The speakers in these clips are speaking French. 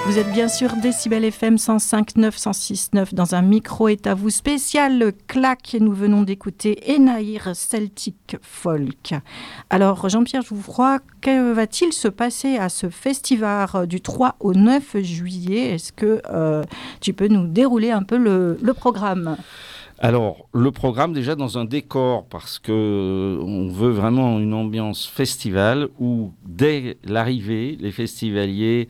Vous êtes bien sûr Décibel FM 105.9, 106.9 dans un micro est à vous spécial claque. Nous venons d'écouter Enaïr Celtic Folk. Alors Jean-Pierre Jouffroy, que va-t-il se passer à ce festival du 3 au 9 juillet? Est-ce que tu peux nous dérouler un peu le programme? Alors, le programme déjà dans un décor, parce que on veut vraiment une ambiance festival où, dès l'arrivée, les festivaliers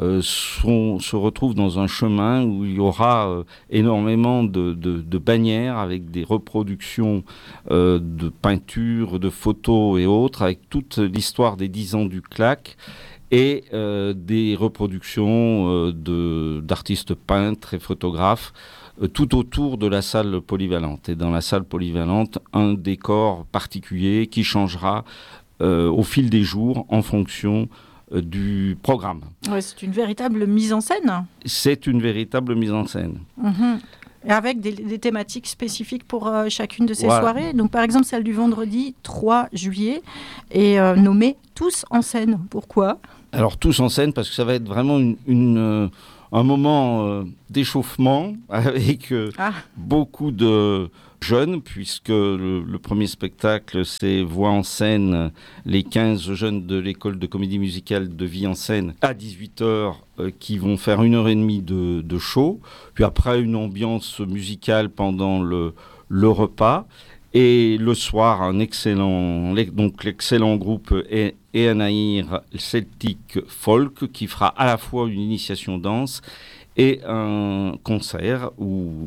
se retrouvent dans un chemin où il y aura énormément de bannières avec des reproductions de peintures, de photos et autres, avec toute l'histoire des 10 ans du CLAC. Et des reproductions d'artistes peintres et photographes tout autour de la salle polyvalente. Et dans la salle polyvalente, un décor particulier qui changera au fil des jours en fonction du programme. Ouais, c'est une véritable mise en scène. C'est une véritable mise en scène. Mmh. Et avec des thématiques spécifiques pour chacune de ces soirées. Donc par exemple, celle du vendredi 3 juillet est nommée « Tous en scène ». Pourquoi ? Alors tous en scène parce que ça va être vraiment un moment d'échauffement avec beaucoup de jeunes, puisque le premier spectacle, c'est Voix en scène, les 15 jeunes de l'école de comédie musicale de Vie en scène à 18h qui vont faire 1h30 de show, puis après une ambiance musicale pendant le repas. Et le soir, l'excellent groupe Enaïr Celtic Folk qui fera à la fois une initiation danse et un concert où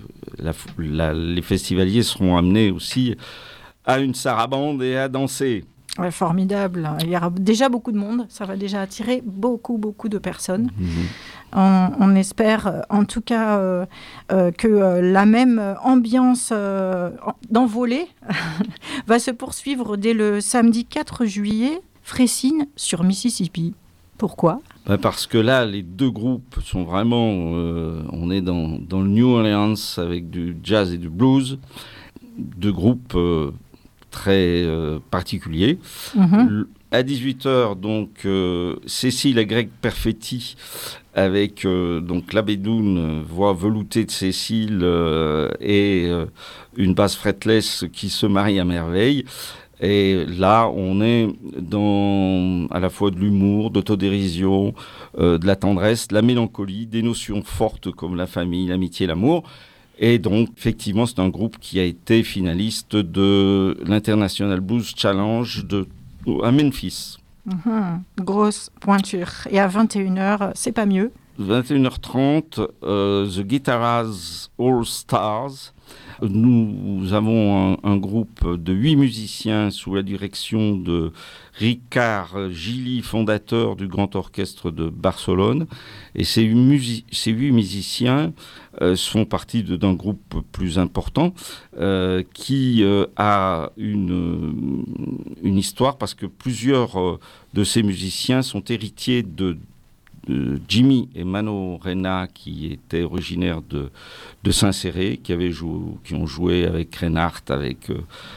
les festivaliers seront amenés aussi à une sarabande et à danser. Ouais, formidable. Il y aura déjà beaucoup de monde. Ça va déjà attirer beaucoup de personnes. On espère en tout cas que la même ambiance d'envolée va se poursuivre dès le samedi 4 juillet, Fressines sur Mississippi. Pourquoi ? Parce que là, les deux groupes sont vraiment... on est dans le New Orleans avec du jazz et du blues. Deux groupes très particuliers. À 18h, donc, Cécile et Greg Perfetti avec donc la bédoune, voix veloutée de Cécile et une basse fretless qui se marie à merveille. Et là, on est dans à la fois de l'humour, d'autodérision, de la tendresse, de la mélancolie, des notions fortes comme la famille, l'amitié, l'amour. Et donc, effectivement, c'est un groupe qui a été finaliste de l'International Blues Challenge à Memphis. Grosse pointure. Et à 21h, c'est pas mieux. 21h30, The Guitaras All Stars. Nous avons un groupe de 8 musiciens sous la direction de Ricard Gili, fondateur du Grand Orchestre de Barcelone. Et ces 8 musiciens font partie d'un groupe plus important qui a une histoire parce que plusieurs de ces musiciens sont héritiers de Jimmy et Mano Rena, qui étaient originaires de Saint-Céré, qui ont joué avec Reinhardt, avec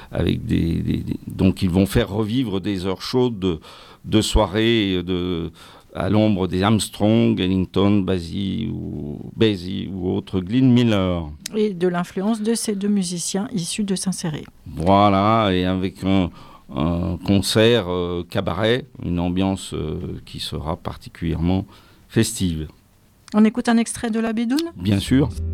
donc ils vont faire revivre des heures chaudes de soirées à l'ombre des Armstrong, Ellington, Basie ou autres, Glenn Miller. Et de l'influence de ces deux musiciens issus de Saint-Céré. Voilà, et avec un concert cabaret, une ambiance qui sera particulièrement festive. On écoute un extrait de La Bédoune ? Bien sûr.